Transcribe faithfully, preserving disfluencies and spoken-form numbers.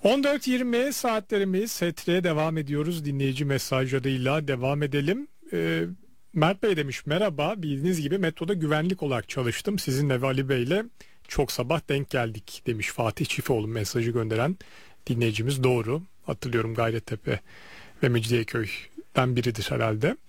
on dört yirmi saatlerimiz Setre devam ediyoruz. Dinleyici mesajlarıyla devam edelim. Ee, Mert Bey demiş, merhaba, bildiğiniz gibi metroda güvenlik olarak çalıştım. Sizinle ve Ali Bey'le çok sabah denk geldik demiş Fatih Çifoğlu, mesajı gönderen dinleyicimiz. Doğru hatırlıyorum, Gayrettepe ve Mecidiyeköy'den biridir herhalde.